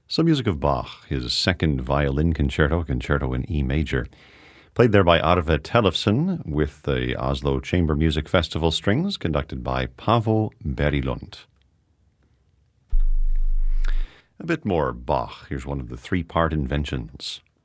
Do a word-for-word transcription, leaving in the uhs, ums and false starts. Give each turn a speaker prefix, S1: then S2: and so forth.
S1: Some music of Bach, his second violin concerto, concerto in E major. Played there by Arve Tellefsen with the Oslo Chamber Music Festival Strings, conducted by Paavo Berglund. A bit more Bach. Here's one of the three-part inventions.